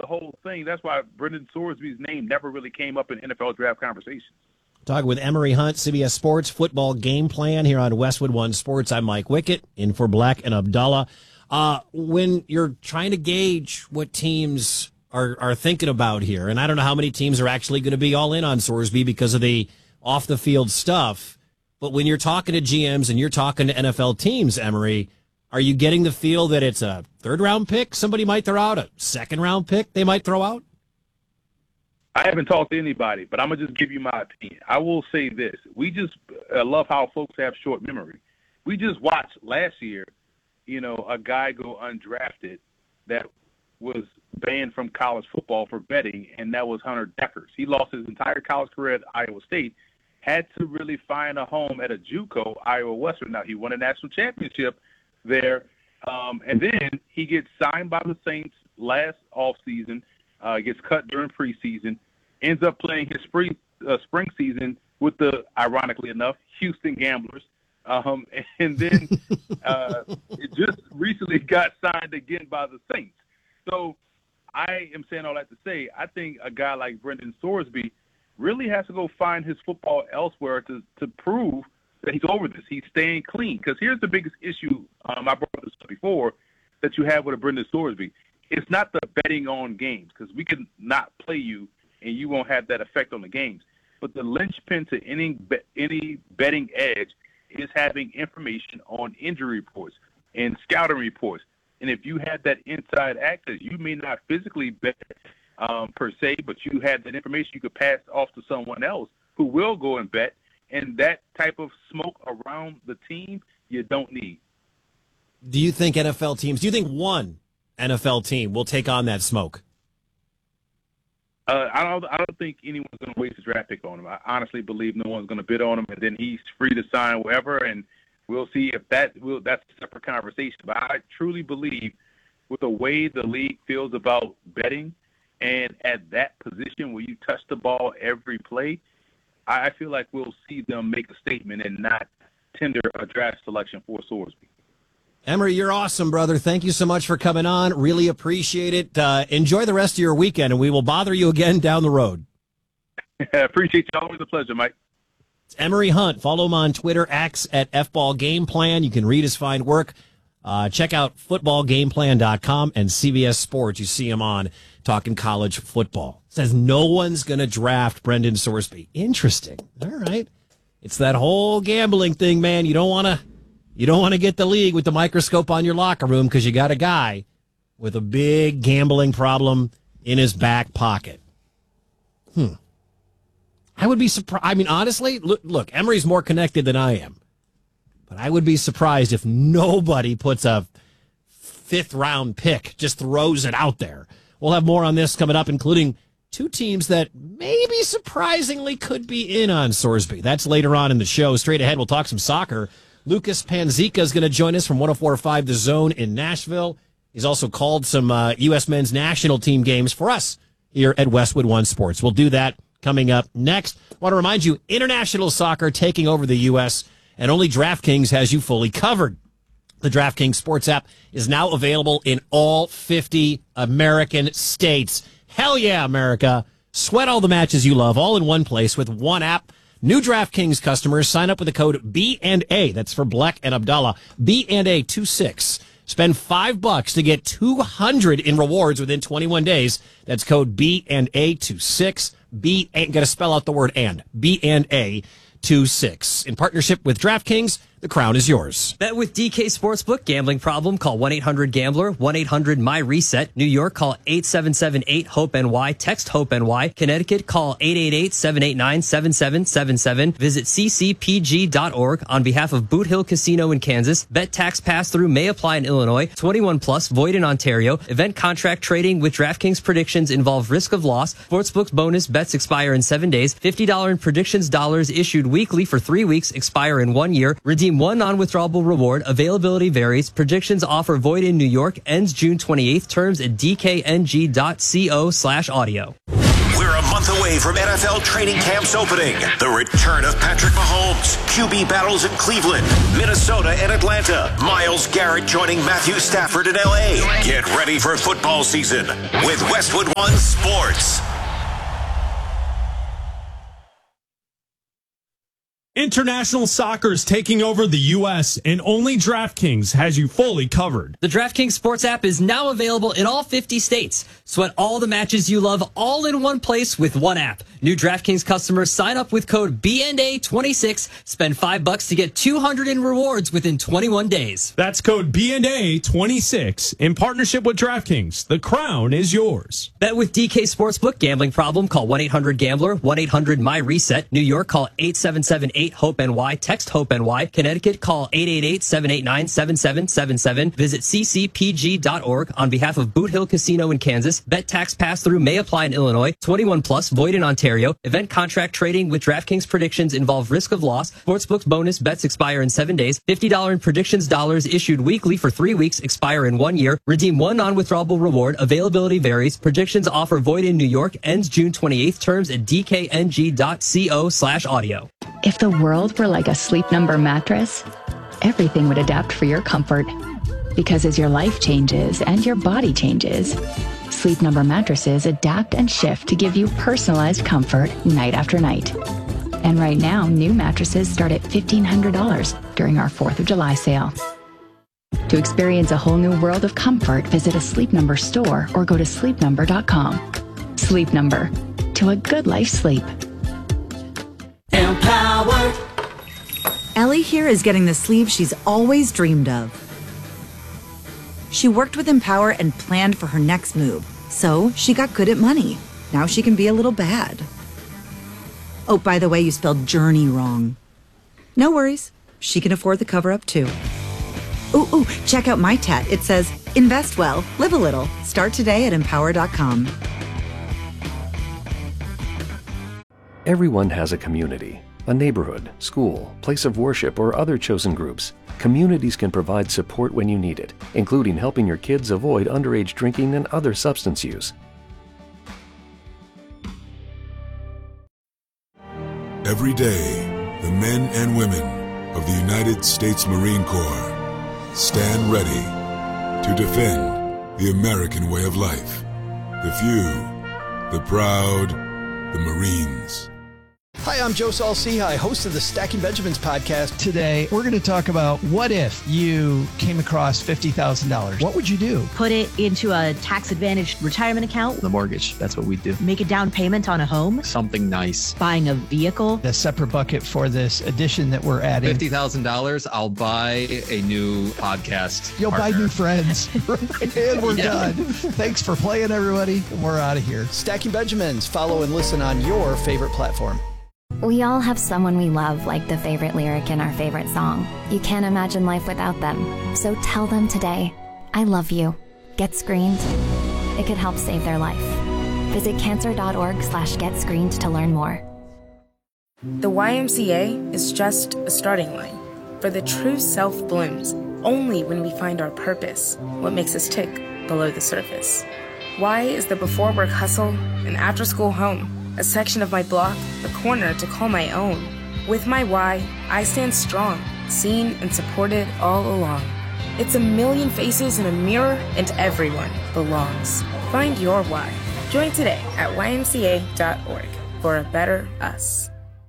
the whole thing. That's why Brendan Sorsby's name never really came up in NFL draft conversations. Talking with Emory Hunt, CBS Sports Football Game Plan here on Westwood One Sports. I'm Mike Wickett, in for Black and Abdallah. When you're trying to gauge what teams are thinking about here, and I don't know how many teams are actually going to be all in on Sorsby because of the off-the-field stuff, but when you're talking to GMs and you're talking to NFL teams, Emory, are you getting the feel that it's a third-round pick somebody might throw out, a second-round pick they might throw out? I haven't talked to anybody, but I'm going to just give you my opinion. I will say this. We just love how folks have short memory. We just watched last year, a guy go undrafted that was banned from college football for betting, and that was Hunter Dekkers. He lost his entire college career at Iowa State, had to really find a home at a JUCO, Iowa Western. Now, he won a national championship there, and then he gets signed by the Saints last offseason, gets cut during preseason, ends up playing his spring season with the, ironically enough, Houston Gamblers. And then it just recently got signed again by the Saints. So I am saying all that to say, I think a guy like Brendan Sorsby really has to go find his football elsewhere to prove that he's over this. He's staying clean. Because here's the biggest issue, I brought this up before, that you have with a Brendan Sorsby. It's not the betting on games, because we can not play you and you won't have that effect on the games. But the linchpin to any betting edge is having information on injury reports and scouting reports. And if you have that inside access, you may not physically bet per se, but you have that information you could pass off to someone else who will go and bet. And that type of smoke around the team, you don't need. Do you think one NFL team will take on that smoke? I don't think anyone's going to waste a draft pick on him. I honestly believe no one's going to bid on him, and then he's free to sign wherever, and we'll see if that's a separate conversation. But I truly believe with the way the league feels about betting and at that position where you touch the ball every play, I feel like we'll see them make a statement and not tender a draft selection for Sorsby. Emory, you're awesome, brother. Thank you so much for coming on. Really appreciate it. Enjoy the rest of your weekend, and we will bother you again down the road. Appreciate you. Always a pleasure, Mike. It's Emory Hunt. Follow him on Twitter, X at FBallGamePlan. You can read his fine work. Check out footballgameplan.com and CBS Sports. You see him on talking college football. Says no one's going to draft Brendan Sorsby. Interesting. All right. It's that whole gambling thing, man. You don't want to get the league with the microscope on your locker room because you got a guy with a big gambling problem in his back pocket. I would be surprised. I mean, honestly, look, Emory's more connected than I am. But I would be surprised if nobody puts a fifth-round pick, just throws it out there. We'll have more on this coming up, including two teams that maybe surprisingly could be in on Sorsby. That's later on in the show. Straight ahead, we'll talk some soccer. Lucas Panzica is going to join us from 104.5 The Zone in Nashville. He's also called some U.S. men's national team games for us here at Westwood One Sports. We'll do that coming up next. I want to remind you, international soccer taking over the U.S., and only DraftKings has you fully covered. The DraftKings Sports app is now available in all 50 American states. Hell yeah, America. Sweat all the matches you love all in one place with one app. New DraftKings customers sign up with the code B&A. That's for Black and Abdallah. B&A26. Spend $5 to get $200 in rewards within 21 days. That's code B&A26. Gotta spell out the word and. B&A26. In partnership with DraftKings, the crown is yours. Bet with DK Sportsbook. Gambling problem? Call 1-800-GAMBLER. 1-800-MY-RESET. New York, call 877-8-HOPE-NY. Text HOPE-NY. Connecticut, call 888-789-7777. Visit ccpg.org. On behalf of Boot Hill Casino in Kansas, bet tax pass-through may apply in Illinois. 21 plus, void in Ontario. Event contract trading with DraftKings predictions involve risk of loss. Sportsbook's bonus bets expire in 7 days. $50 in predictions dollars issued weekly for 3 weeks, expire in 1 year. Redeem one non-withdrawable reward. Availability varies. Predictions offer void in New York. Ends June 28th. Terms at dkng.co/audio. We're a month month away from NFL training camps opening. The return of Patrick Mahomes, QB battles in Cleveland, Minnesota, and Atlanta. Myles Garrett joining Matthew Stafford in LA. Get ready for football season with Westwood One Sports. International soccer is taking over the U.S., and only DraftKings has you fully covered. The DraftKings Sports app is now available in all 50 states. Sweat all the matches you love all in one place with one app. New DraftKings customers sign up with code BNA26, spend $5 to get $200 in rewards within 21 days. That's code BNA26 in partnership with DraftKings. The crown is yours. Bet with DK Sportsbook. Gambling problem? Call 1-800-GAMBLER, 1-800-MY-RESET. New York, call 877-8-HOPE-NY. Text HOPE-NY. Connecticut, call 888-789-7777. Visit ccpg.org on behalf of Boot Hill Casino in Kansas. Bet tax pass-through may apply in Illinois. 21 plus, void in Ontario. Event contract trading with DraftKings predictions involve risk of loss. Sportsbook's bonus bets expire in 7 days. $50 in predictions dollars issued weekly for 3 weeks, expire in 1 year. Redeem one non-withdrawable reward. Availability varies. Predictions offer void in New York. Ends June 28th. Terms at dkng.co/audio. If the world were like a Sleep Number mattress, everything would adapt for your comfort. Because as your life changes and your body changes, Sleep Number mattresses adapt and shift to give you personalized comfort night after night. And right now, new mattresses start at $1,500 during our 4th of July sale. To experience a whole new world of comfort, visit a Sleep Number store or go to sleepnumber.com. Sleep Number. To a good life sleep. Empowered. Ellie here is getting the sleep she's always dreamed of. She worked with Empower and planned for her next move, so she got good at money. Now she can be a little bad. Oh, by the way, you spelled journey wrong. No worries. She can afford the cover-up too. Ooh, check out my tat. It says, invest well, live a little. Start today at empower.com. Everyone has a community, a neighborhood, school, place of worship, or other chosen groups. Communities can provide support when you need it, including helping your kids avoid underage drinking and other substance use. Every day, the men and women of the United States Marine Corps stand ready to defend the American way of life. The few, the proud, the Marines. Hi, I'm Joe Saul-Sehy, host of the Stacking Benjamins podcast. Today, we're going to talk about what if you came across $50,000? What would you do? Put it into a tax-advantaged retirement account. The mortgage, that's what we do. Make a down payment on a home. Something nice. Buying a vehicle. A separate bucket for this addition that we're adding. $50,000, I'll buy a new podcast You'll partner. buy new friends. And we're done. Thanks for playing, everybody. We're out of here. Stacking Benjamins. Follow and listen on your favorite platform. We all have someone we love, like the favorite lyric in our favorite song. You can't imagine life without them. So tell them today, I love you. Get screened. It could help save their life. Visit cancer.org/getscreened to learn more. The YMCA is just a starting line. For the true self blooms only when we find our purpose, what makes us tick below the surface. Y is the before work hustle and after school home. A section of my block, a corner to call my own. With my Y, I stand strong, seen and supported all along. It's a million faces in a mirror, and everyone belongs. Find your Y. Join today at ymca.org for a better us.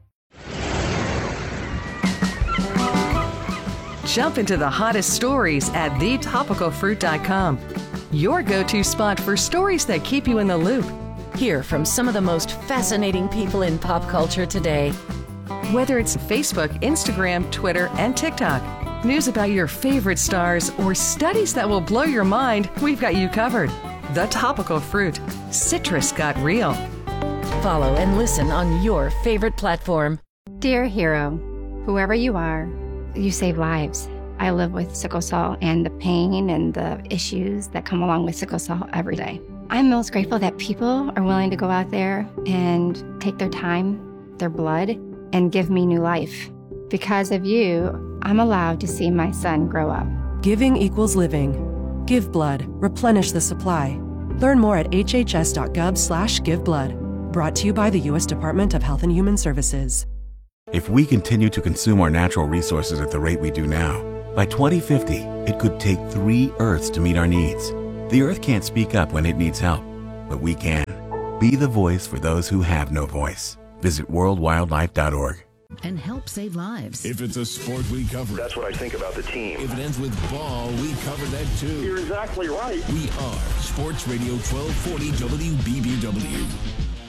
Jump into the hottest stories at thetopicalfruit.com. Your go-to spot for stories that keep you in the loop. Hear from some of the most fascinating people in pop culture today. Whether it's Facebook, Instagram, Twitter, and TikTok, news about your favorite stars, or studies that will blow your mind, we've got you covered. The Topical Fruit. Citrus got real. Follow and listen on your favorite platform. Dear hero, whoever you are, you save lives. I live with sickle cell and the pain and the issues that come along with sickle cell every day. I'm most grateful that people are willing to go out there and take their time, their blood, and give me new life. Because of you, I'm allowed to see my son grow up. Giving equals living. Give blood. Replenish the supply. Learn more at hhs.gov/giveblood. Brought to you by the U.S. Department of Health and Human Services. If we continue to consume our natural resources at the rate we do now, by 2050, it could take 3 Earths to meet our needs. The Earth can't speak up when it needs help, but we can. Be the voice for those who have no voice. Visit worldwildlife.org. And help save lives. If it's a sport, we cover it. That's what I think about the team. If it ends with ball, we cover that too. You're exactly right. We are Sports Radio 1240 WBBW.